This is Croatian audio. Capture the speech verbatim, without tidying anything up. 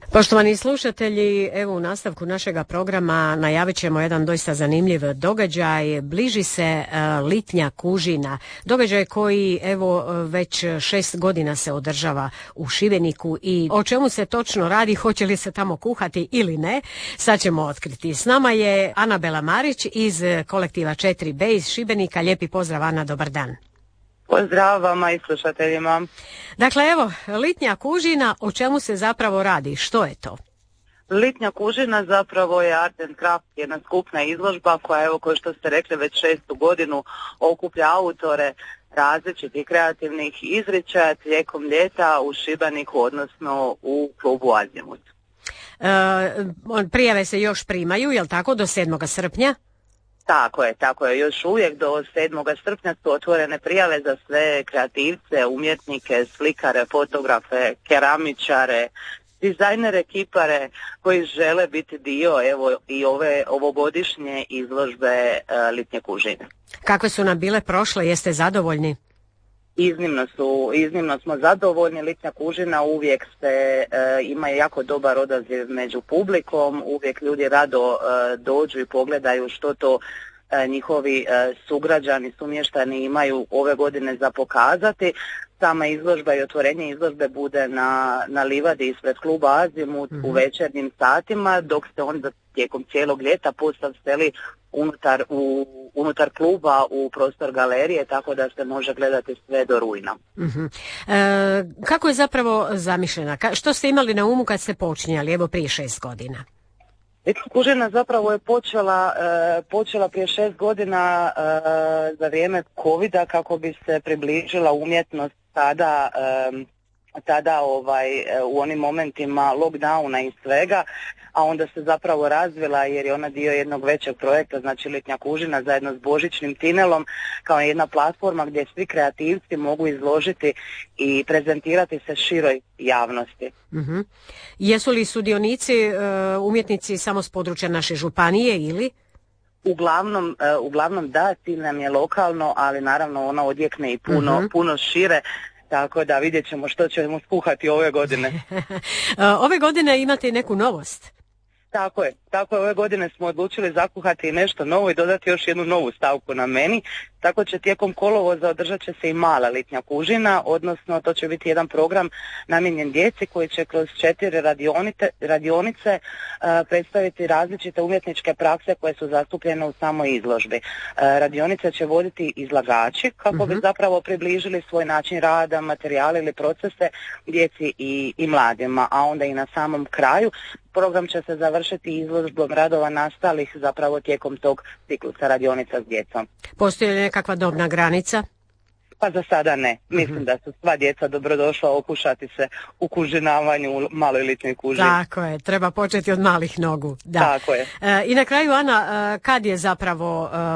Poštovani slušatelji, evo u nastavku našega programa najavit ćemo jedan doista zanimljiv događaj. Bliži se uh, Litnja Kužina, događaj koji evo već šest godina se održava u Šibeniku i o čemu se točno radi, hoće li se tamo kuhati ili ne, sad ćemo otkriti. S nama je Anabela Marić iz kolektiva četiri be iz Šibenika. Lijepi pozdrav, Ana, dobar dan. Pozdrav vama i slušateljima. Dakle, evo, Litnja Kužina, o čemu se zapravo radi? Što je to? Litnja Kužina zapravo je Art and Craft, jedna skupna izložba koja, evo, kao što ste rekli, već šestu godinu okuplja autore različitih kreativnih izričaja tijekom ljeta u Šibeniku, odnosno u klubu Azimut. E, prijave se još primaju, jel tako, do sedmog srpnja? Tako je, tako je. Još uvijek do sedmog srpnja su otvorene prijave za sve kreativce, umjetnike, slikare, fotografe, keramičare, dizajnere, kipare koji žele biti dio evo i ove ovogodišnje izložbe uh, Litnje Kužine. Kakve su nam bile prošle, jeste zadovoljni? Iznimno su, iznimno smo zadovoljni. Litnja Kužina uvijek se e, ima jako dobar odaziv među publikom, uvijek ljudi rado e, dođu i pogledaju što to e, njihovi e, sugrađani, sumještani imaju ove godine za pokazati. Sama izložba i otvorenje izložbe bude na, na livadi ispred kluba Azimut mm-hmm. u večernjim satima, dok se onda tijekom cijelog ljeta postav seli unutar, u, unutar kluba u prostor galerije, tako da se može gledati sve do rujna. Mm-hmm. E, kako je zapravo zamišljena? Ka, što ste imali na umu kad ste počinjali, evo prije šest godina? Litnja Kužina zapravo je počela, e, počela prije šest godina e, za vrijeme covida kako bi se približila umjetnost tada, e, tada ovaj, u onim momentima lockdowna i svega, a onda se zapravo razvila jer je ona dio jednog većeg projekta, znači Litnja Kužina zajedno s Božićnim tinelom kao jedna platforma gdje svi kreativci mogu izložiti i prezentirati se široj javnosti. Uh-huh. Jesu li sudionici uh, umjetnici samo s područja naše županije ili? Uglavnom, uh, uglavnom da, cilj nam je lokalno, ali naravno ona odjekne i puno, uh-huh. puno šire. Tako da vidjet ćemo što ćemo skuhati ove godine. Ove godine imate i neku novost. Tako je, tako je, ove godine smo odlučili zakuhati nešto novo i dodati još jednu novu stavku na meni. Tako će tijekom kolovoza održat će se i mala Litnja Kužina, odnosno to će biti jedan program namijenjen djeci koji će kroz četiri radionice, radionice uh, predstaviti različite umjetničke prakse koje su zastupljene u samoj izložbi. Uh, radionice će voditi izlagači kako uh-huh. bi zapravo približili svoj način rada, materijale ili procese djeci i, i mladima, a onda i na samom kraju program će se završiti izložbom radova nastalih zapravo tijekom tog ciklusa radionica s djecom. Postoji li nekakva dobna granica? Pa za sada ne. Mislim uh-huh. da su sva djeca dobrodošla okušati se u kužinavanju u maloj Litnjoj Kužini. Tako je, treba početi od malih nogu. Da. Tako je. E, I na kraju, Ana, kad je zapravo